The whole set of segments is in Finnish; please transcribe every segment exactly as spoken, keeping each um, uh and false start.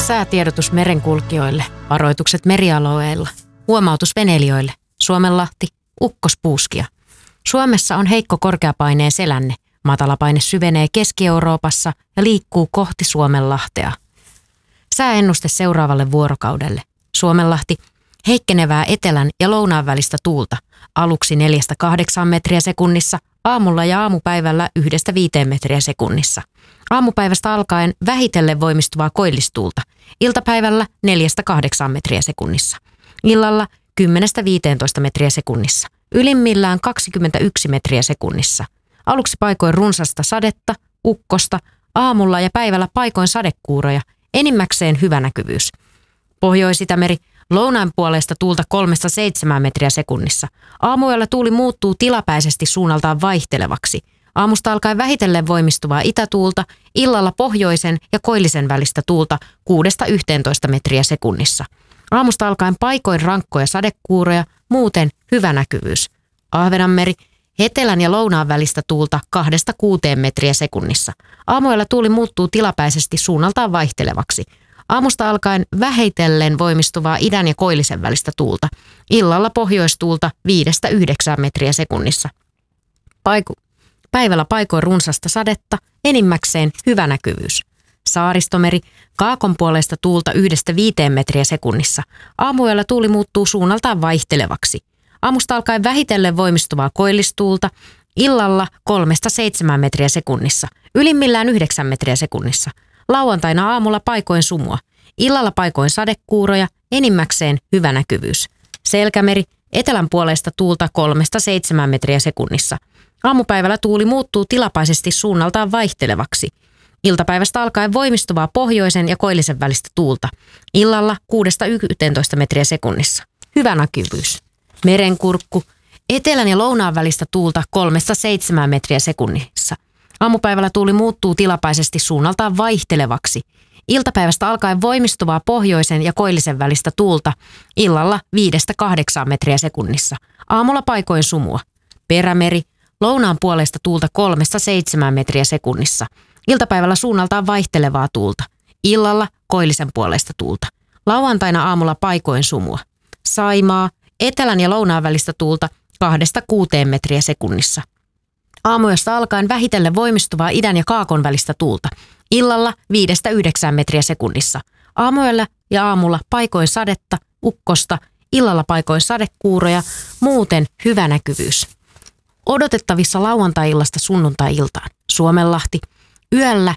Säätiedotus merenkulkijoille, varoitukset merialueilla, huomautus veneilijöille, Suomenlahti, ukkospuuskia. Suomessa on heikko korkeapaineen selänne, matalapaine syvenee Keski-Euroopassa ja liikkuu kohti Suomenlahtea. Sääennuste seuraavalle vuorokaudelle. Suomenlahti, heikkenevää etelän ja lounaan välistä tuulta, aluksi neljästä kahdeksaan metriä sekunnissa, aamulla ja aamupäivällä yhdestä viiteen metriä sekunnissa. Aamupäivästä alkaen vähitellen voimistuvaa koillistuulta, iltapäivällä neljästä kahdeksaan metriä sekunnissa. Illalla kymmenestä viiteentoista metriä sekunnissa, ylimmillään kaksikymmentäyksi metriä sekunnissa. Aluksi paikoin runsasta sadetta, ukkosta, aamulla ja päivällä paikoin sadekuuroja, enimmäkseen hyvä näkyvyys. Pohjois-Itämeri, lounaan puolesta tuulta kolmesta seitsemään metriä sekunnissa. Aamuyöllä tuuli muuttuu tilapäisesti suunnaltaan vaihtelevaksi. Aamusta alkaen vähitellen voimistuvaa itätuulta, illalla pohjoisen ja koillisen välistä tuulta kuudesta yhteentoista metriä sekunnissa. Aamusta alkaen paikoin rankkoja sadekuuroja, muuten hyvä näkyvyys. Ahvenanmeri, etelän ja lounaan välistä tuulta kahdesta kuuteen metriä sekunnissa. Aamuyöllä tuuli muuttuu tilapäisesti suunnaltaan vaihtelevaksi. Aamusta alkaen vähitellen voimistuvaa idän ja koillisen välistä tuulta. Illalla pohjoistuulta viidestä yhdeksään metriä sekunnissa. Paiku. Päivällä paikoin runsasta sadetta, enimmäkseen hyvä näkyvyys. Saaristomeri, kaakon puolesta tuulta yhdestä viiteen metriä sekunnissa. Aamuyöllä tuuli muuttuu suunnaltaan vaihtelevaksi. Aamusta alkaen vähitellen voimistuvaa koillistuulta, illalla kolmesta seitsemään metriä sekunnissa, ylimmillään yhdeksän metriä sekunnissa. Lauantaina aamulla paikoin sumua, illalla paikoin sadekuuroja, enimmäkseen hyvä näkyvyys. Selkämeri, etelän puolesta tuulta kolmesta seitsemään metriä sekunnissa. Aamupäivällä tuuli muuttuu tilapäisesti suunnaltaan vaihtelevaksi. Iltapäivästä alkaen voimistuvaa pohjoisen ja koillisen välistä tuulta. Illalla kuudesta yhteentoista metriä sekunnissa. Hyvä näkyvyys. Merenkurkku, etelän ja lounaan välistä tuulta kolmesta seitsemään metriä sekunnissa. Aamupäivällä tuuli muuttuu tilapäisesti suunnaltaan vaihtelevaksi. Iltapäivästä alkaen voimistuvaa pohjoisen ja koillisen välistä tuulta. Illalla viidestä kahdeksaan metriä sekunnissa. Aamulla paikoin sumua. Perämeri, lounaan puolesta tuulta kolmesta seitsemään metriä sekunnissa. Iltapäivällä suunnaltaan vaihtelevaa tuulta. Illalla koillisen puolesta tuulta. Lauantaina aamulla paikoin sumua. Saimaa, etelän ja lounaan välistä tuulta kahdesta kuuteen metriä sekunnissa. Aamuyöstä alkaen vähitellen voimistuvaa idän ja kaakon välistä tuulta. Illalla viidestä yhdeksään metriä sekunnissa. Aamuyöllä ja aamulla paikoin sadetta, ukkosta, illalla paikoin sadekuuroja, muuten hyvä näkyvyys. Odotettavissa lauantai-illasta sunnuntai-iltaan. Suomenlahti, yöllä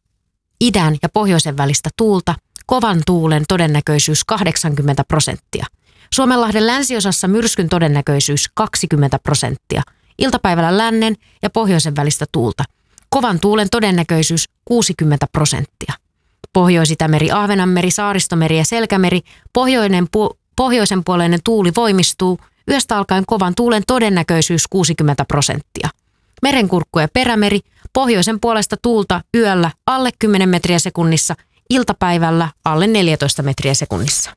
idän ja pohjoisen välistä tuulta, kovan tuulen todennäköisyys kahdeksankymmentä prosenttia. Suomenlahden länsiosassa myrskyn todennäköisyys kaksikymmentä prosenttia. Iltapäivällä lännen ja pohjoisen välistä tuulta. Kovan tuulen todennäköisyys kuusikymmentä prosenttia. Pohjois-Itämeri, Ahvenanmeri, Saaristomeri ja Selkämeri, pohjoinen pu- pohjoisen puoleinen tuuli voimistuu, yöstä alkaen kovan tuulen todennäköisyys kuusikymmentä prosenttia. Merenkurkku ja Perämeri, pohjoisen puolesta tuulta yöllä alle kymmenen metriä sekunnissa, iltapäivällä alle neljätoista metriä sekunnissa.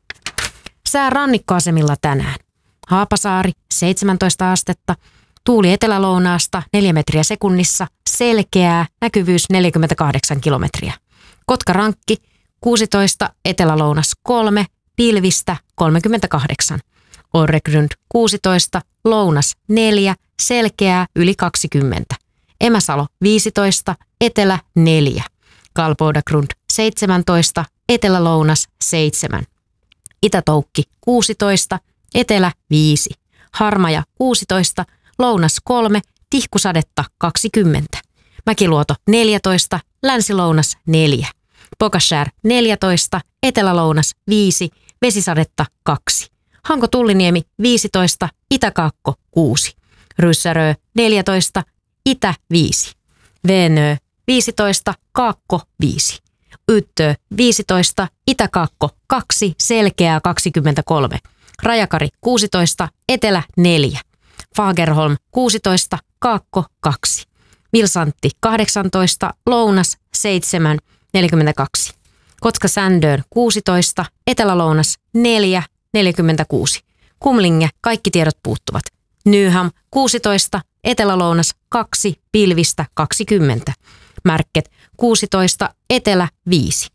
Sää rannikkoasemilla tänään. Haapasaari seitsemäntoista astetta, tuuli etelälounaasta neljä metriä sekunnissa, selkeää, näkyvyys neljäkymmentäkahdeksan kilometriä. Kotkarankki kuusitoista, etelälounas kolme, pilvistä kolmekymmentäkahdeksan. Orregrund kuusitoista, lounas neljä, selkeää yli kaksikymmentä. Emäsalo viisitoista, etelä neljä. Kalpodagrund seitsemäntoista, etelälounas seitsemän. Itätoukki kuusitoista, etelä viisi. Harmaja kuusitoista, lounas kolme, tihkusadetta kaksikymmentä. Mäkiluoto neljätoista, länsilounas neljä. Pokaskär neljätoista, etelälounas viisi, vesisadetta kaksi. Hanko Tulliniemi viisitoista, Itäkaakko kuusi. Ryssärö neljätoista, Itä viisi. Venö viisitoista, Kaakko viisi. Yttö viisitoista, Itäkaakko kaksi, selkeää kaksikymmentäkolme. Rajakari kuusitoista, Etelä neljä. Fagerholm kuusitoista, Kaakko kaksi. Vilsantti kahdeksantoista, Lounas seitsemän, neljäkymmentäkaksi. Kotka-Sändön kuusitoista, Etelä-Lounas neljä, neljäkymmentäkuusi. Kumlinge, kaikki tiedot puuttuvat. Nyham kuusitoista, Etelä-Lounas kaksi, pilvistä kaksikymmentä. Märket kuusitoista, Etelä viisi.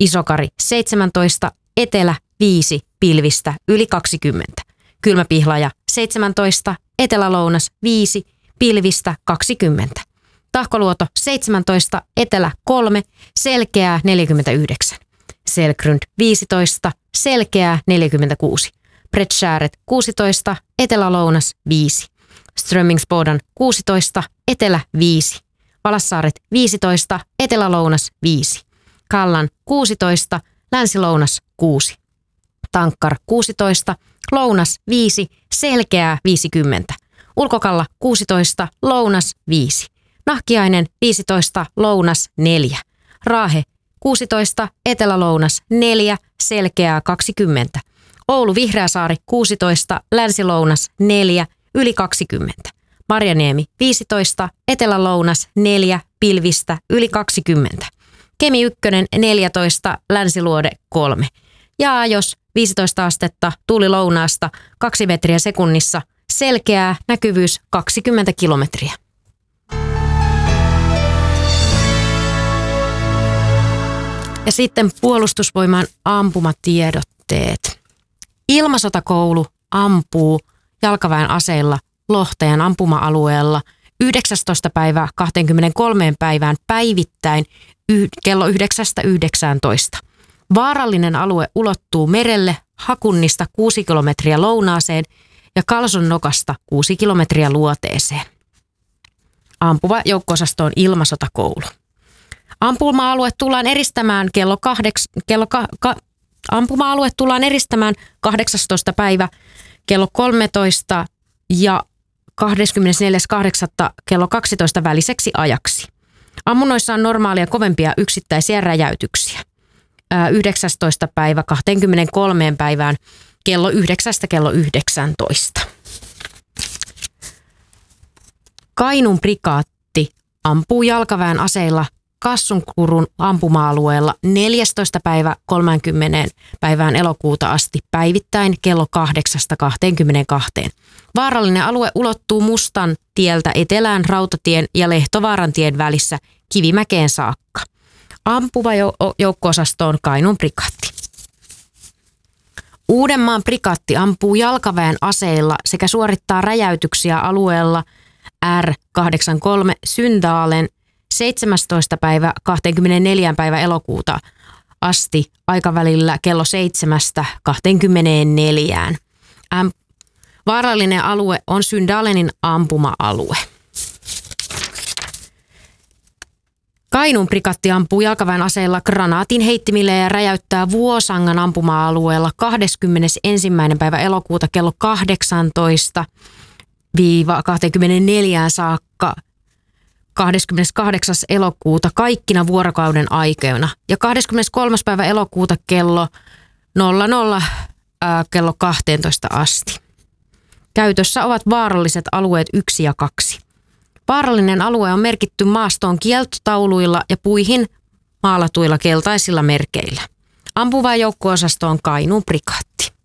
Isokari seitsemäntoista, Etelä viisi, pilvistä yli kaksikymmentä. Kylmäpihlaja seitsemäntoista, Etelä-lounas viisi, pilvistä kaksikymmentä. Tahkoluoto seitsemäntoista, Etelä kolme, selkeää neljäkymmentäyhdeksän. Selkrund viisitoista, selkeää neljäkymmentäkuusi. Bredskääret kuusitoista, Etelä-lounas viisi. Strömmingsbodan kuusitoista, Etelä viisi. Valassaaret viisitoista, Etelä-lounas viisi. Kallan kuusitoista, Länsi-lounas kuusi. Tankkar kuusitoista, lounas viisi, selkeää viisikymmentä. Ulkokalla kuusitoista, lounas viisi. Nahkiainen viisitoista, lounas neljä. Raahe kuusitoista, Etelä-lounas neljä, selkeää kaksikymmentä. Oulu Vihreäsaari kuusitoista, Länsi-lounas neljä, yli kaksikymmentä. Marjaniemi viisitoista, Etelä-lounas neljä, pilvistä yli kaksikymmentä. Kemi ykkönen neljätoista, Länsiluode kolme. Ja Ajos viisitoista astetta, tuuli lounaasta kaksi metriä sekunnissa, selkeää näkyvyys kaksikymmentä kilometriä. Ja sitten puolustusvoiman ampumatiedotteet. Ilmasotakoulu ampuu jalkaväen aseilla Lohtajan ampuma-alueella yhdeksästoista päivää kaksikymmentäkolme päivään päivittäin kello yhdeksästä yhdeksääntoista. Vaarallinen alue ulottuu merelle Hakunnista kuusi kilometriä lounaaseen ja Kalson nokasta kuusi kilometriä luoteeseen. Ampuva joukko-osasto on ilmasotakoulu. Ampuma-alue tullaan eristämään kello kahdeks, kello ka, ka, ampuma-alue tullaan eristämään kahdeksastoista päivä kello kolmetoista ja kahdeskymmenesneljäs kahdeksatta kello kaksitoista väliseksi ajaksi. Ammunnoissa on normaalia kovempia yksittäisiä räjäytyksiä. yhdeksästoista päivä kaksikymmentäkolme päivään kello yhdeksästä kello yhdeksäntoista. Kainuun prikaatti ampuu jalkaväen aseilla Kassunkurun ampuma-alueella neljästoista päivä kolmekymmentä päivään elokuuta asti päivittäin kello kahdeksasta kaksikymmentäkaksi. Vaarallinen alue ulottuu Mustan tieltä etelään Rautatien ja Lehtovaaran tien välissä Kivimäkeen saakka. Ampuva joukko-osasto on Kainuun prikaatti. Uudenmaan prikaatti ampuu jalkaväen aseilla sekä suorittaa räjäytyksiä alueella R kahdeksankymmentäkolme Syndaalen seitsemästoista päivä kaksikymmentäneljä päivä elokuuta asti aikavälillä kello seitsemästä kaksikymmentäneljään. Äm, vaarallinen alue on Syndaalenin ampuma-alue. Kainuun prikaatti ampuu jalkaväen aseella granaatin heittimille ja räjäyttää Vuosangan ampuma-alueella kahdeskymmenesensimmäinen päivä elokuuta kello kahdeksantoista kaksikymmentäneljään saakka kahdeskymmeneskahdeksas elokuuta kaikkina vuorokauden aikoina ja kahdeskymmeneskolmas päivä elokuuta kello nolla nolla ää, kello kaksitoista asti. Käytössä ovat vaaralliset alueet yksi ja kaksi. Vaarallinen alue on merkitty maastoon kieltotauluilla ja puihin maalatuilla keltaisilla merkeillä. Ampuva joukko-osasto on Kainuun prikaatti.